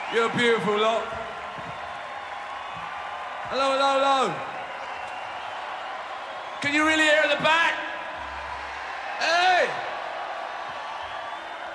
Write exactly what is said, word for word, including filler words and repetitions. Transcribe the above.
You're a beautiful lot. Hello, hello, hello. Can you really hear at the back? Hey!